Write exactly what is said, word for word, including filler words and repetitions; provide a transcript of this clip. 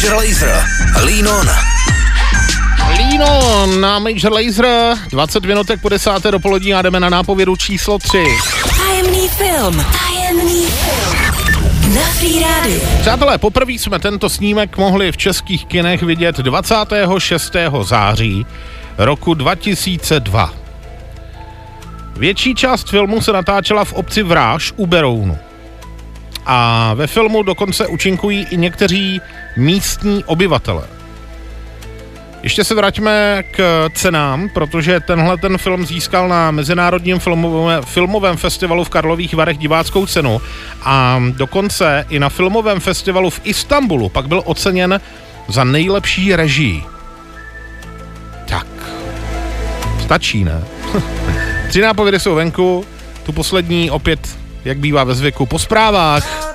Major Lazer, Lean On. Lean On na Major Lazer, dvacet minutek po desáté dopolední a jdeme na nápovědu číslo tři. Tajemný film. Tajemný film. Na Free Radio. Přátelé, poprvé jsme tento snímek mohli v českých kinech vidět dvacátého šestého září roku dva tisíce dva. Větší část filmu se natáčela v obci Vráž u Berounu. A ve filmu dokonce účinkují i někteří místní obyvatelé. Ještě se vraťme k cenám, protože tenhle ten film získal na Mezinárodním filmovém, filmovém festivalu v Karlových Varech diváckou cenu a dokonce i na filmovém festivalu v Istanbulu pak byl oceněn za nejlepší režii. Tak, stačí, ne? Tři nápovědy jsou venku, tu poslední opět, jak bývá ve zvyku, po zprávách.